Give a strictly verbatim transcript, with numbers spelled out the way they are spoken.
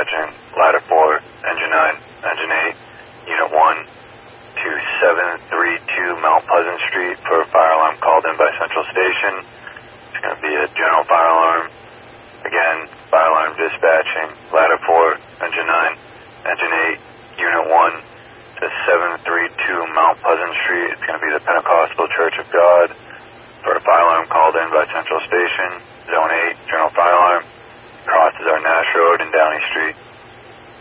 dispatching, ladder four, engine nine, engine eight, unit one, to seven three two Mount Pleasant Street for a fire alarm called in by Central Station. It's going to be a general fire alarm. Again, fire alarm dispatching, ladder four, engine nine, engine eight, unit one, to seven three two Mount Pleasant Street. It's going to be the Pentecostal Church of God for a fire alarm called in by Central Station. Zone eight, general fire alarm. Crosses our Nash Road and Downey Street.